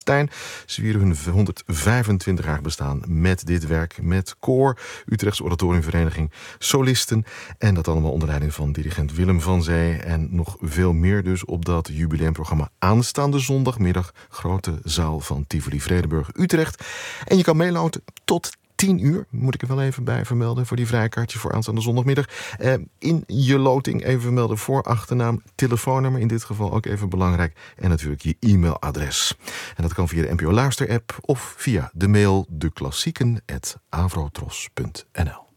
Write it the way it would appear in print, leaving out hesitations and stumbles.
Stijn. Ze vieren hun 125-jarig bestaan met dit werk, met koor, Utrechtse Oratoriumvereniging, solisten. En dat allemaal onder leiding van dirigent Willem van Zee. En nog veel meer dus op dat jubileumprogramma aanstaande zondagmiddag. Grote zaal van Tivoli Vredenburg, Utrecht. En je kan meeloten tot 10 uur, moet ik er wel even bij vermelden, voor die vrijkaartjes voor aanstaande zondagmiddag. In je loting even vermelden voor achternaam, telefoonnummer in dit geval ook even belangrijk. En natuurlijk je e-mailadres. En dat kan via de NPO Luister app of via de mail deklassieken@avrotros.nl.